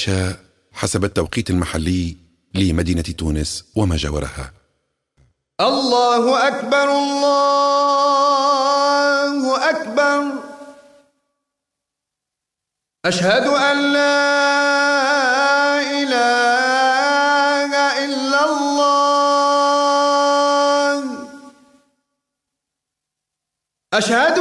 العشاء حسب التوقيت المحلي لمدينة تونس وما جاورها. الله أكبر الله أكبر، أشهد أن لا إله إلا الله، أشهد